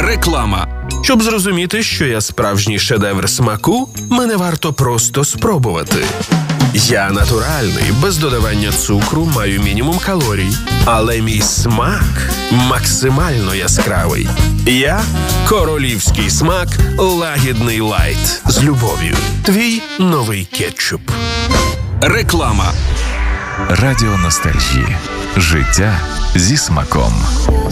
Реклама. Щоб зрозуміти, що я справжній шедевр смаку, мене варто просто спробувати. Я натуральний, без додавання цукру, маю мінімум калорій. Але мій смак максимально яскравий. Я – королівський смак лагідний лайт. З любов'ю. Твій новий кетчуп. Реклама. Радіо Ностальгії. Життя зі смаком.